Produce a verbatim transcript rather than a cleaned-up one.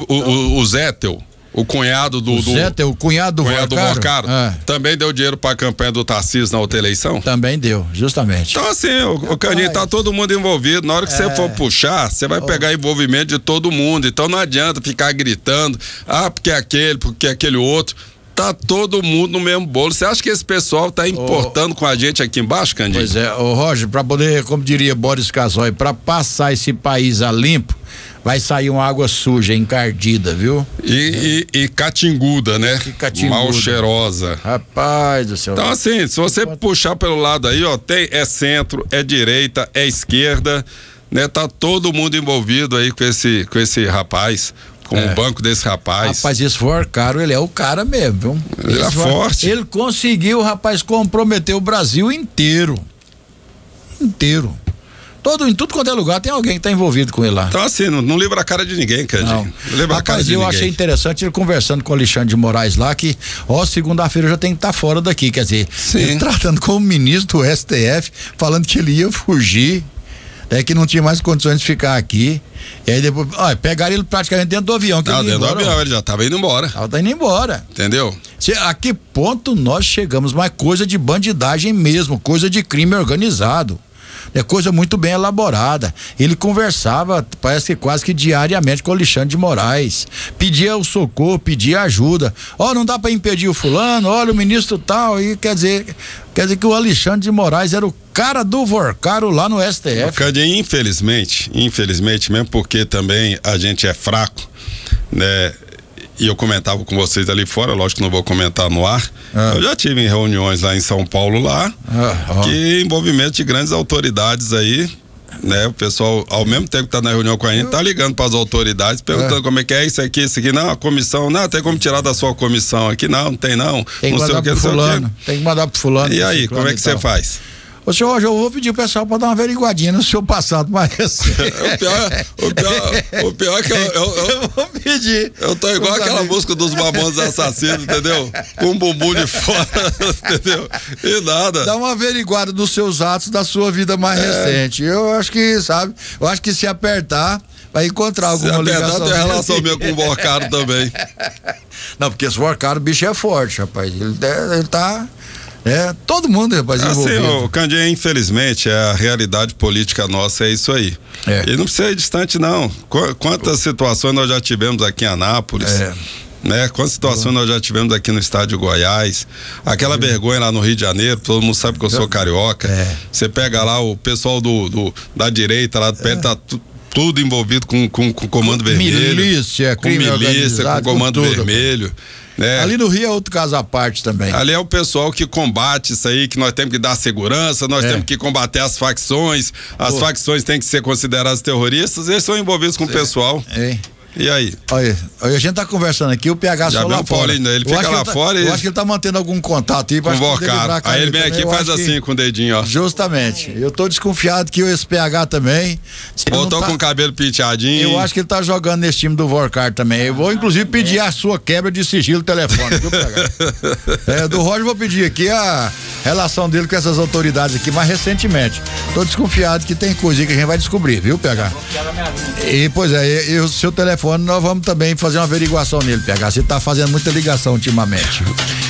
o, o, o Zétel, o cunhado do... O Zétel, o cunhado do cunhado Vorcaro. do Vorcaro, é. também deu dinheiro para a campanha do Tarcísio na outra eleição? Também deu, justamente. Então assim, o, o Caninho, tá todo mundo envolvido. Na hora que é. você for puxar, você vai oh. pegar envolvimento de todo mundo. Então não adianta ficar gritando, ah, porque é aquele, porque é aquele outro. Tá todo mundo no mesmo bolo. Você acha que esse pessoal tá importando oh. com a gente aqui embaixo, Candinho? Pois é, ô Roger, para poder, como diria Boris Casoy, para passar esse país a limpo, vai sair uma água suja, encardida, viu? E, e, e catinguda, né? Que catinguda. Mal cheirosa. Rapaz do céu. Então assim, se você Pode... puxar pelo lado aí, ó, tem, é centro, é direita, é esquerda, né? Tá todo mundo envolvido aí com esse, com esse rapaz. Com é. o banco desse rapaz. Rapaz, esse Vorcaro, ele é o cara mesmo, viu? Ele é forte. Ele conseguiu, rapaz, comprometer o Brasil inteiro. Inteiro. Todo, em tudo quanto é lugar tem alguém que tá envolvido com ele lá. Então assim, não, não lembra a cara de ninguém, Candinho. Não. não lembra rapaz, a cara de eu ninguém. achei interessante ele conversando com o Alexandre de Moraes lá, que, ó, segunda-feira já tem que estar tá fora daqui, quer dizer, Sim. ele tratando como ministro do S T F, falando que ele ia fugir. É que não tinha mais condições de ficar aqui. E aí depois, ó, pegaram ele praticamente dentro do avião. Que não, ele dentro embora, do avião, ó. ele já tava indo embora. Tava indo embora. Entendeu? Se, a que ponto nós chegamos? Mas coisa de bandidagem mesmo, coisa de crime organizado. É coisa muito bem elaborada. Ele conversava, parece que quase que diariamente com o Alexandre de Moraes. Pedia o socorro, pedia ajuda. Ó, oh, não dá para impedir o fulano, olha o ministro tal. E quer dizer, quer dizer que o Alexandre de Moraes era o cara do Vorcaro lá no S T F. Cadê? Infelizmente, infelizmente, mesmo porque também a gente é fraco, né? E eu comentava com vocês ali fora, lógico que não vou comentar no ar. Ah. Eu já tive em reuniões lá em São Paulo lá, ah, que envolvimento de grandes autoridades aí, né? O pessoal, ao mesmo tempo que tá na reunião com a gente, tá ligando para as autoridades, perguntando ah. como é que é isso aqui, isso aqui, não, a comissão, não, tem como tirar da sua comissão aqui, não, não tem não. Tem que não mandar sei pro o que, fulano, tem que mandar pro fulano. E aí, como é que você faz? Ô senhor, hoje eu vou pedir o pessoal para dar uma averiguadinha no seu passado mais recente. o, pior, o, pior, o pior é que eu, eu, eu, eu vou pedir. Eu tô igual aquela amigos. música dos Mamonas Assassinos, entendeu? Com um bumbum de fora, entendeu? E nada. Dá uma averiguada dos seus atos da sua vida mais é. recente. Eu acho que, sabe, eu acho que se apertar, vai encontrar alguma se apertar, ligação. Tem relação minha com o Vorcaro também. Não, porque esse Vorcaro, o bicho é forte, rapaz. Ele, ele tá... É, todo mundo, rapaz, envolvido. Assim, o Candinho, infelizmente, é a realidade política nossa, é isso aí. É. E não precisa ir distante, não. Quantas situações nós já tivemos aqui em Anápolis, é. né? Quantas situações nós já tivemos aqui no estado de Goiás, aquela é. vergonha lá no Rio de Janeiro, todo mundo sabe que eu sou carioca. Você é. pega lá o pessoal do, do, da direita, lá do pé, é. tá tudo tudo envolvido com, com, com comando com vermelho. Milícia, com milícia, com comando com vermelho. Né? Ali no Rio é outro caso à parte também. Ali é o pessoal que combate isso aí, que nós temos que dar segurança, nós é. temos que combater as facções, as Pô. facções têm que ser consideradas terroristas, eles são envolvidos com o pessoal. É. E aí? Olha, a gente tá conversando aqui, o P H já só lá fora. Paulinho, ele fica lá tá, fora e... Eu acho que ele tá mantendo algum contato aí. Com o Vorcaro. Aí ele vem aqui e faz assim que... com o dedinho, ó. Justamente. Eu tô desconfiado que esse P H também... Voltou tá... com o cabelo penteadinho. Eu acho que ele tá jogando nesse time do Vorcaro também. Eu vou inclusive pedir a sua quebra de sigilo telefônico, viu, P H? é, do Roger vou pedir aqui a relação dele com essas autoridades aqui mais recentemente. Tô desconfiado que tem coisa aí que a gente vai descobrir, viu, P H? E, pois é, e o seu telefone nós vamos também fazer uma averiguação nele, P H. Você tá fazendo muita ligação ultimamente.